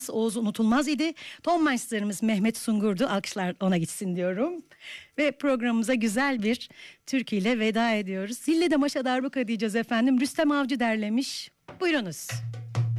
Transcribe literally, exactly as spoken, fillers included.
Oğuz unutulmaz idi. Ton maçlarımız Mehmet Sungur'du. Alkışlar ona gitsin diyorum. Ve programımıza güzel bir türküyle veda ediyoruz. Zille de maşa darbuka diyeceğiz efendim. Rüstem Avcı derlemiş. Buyurunuz.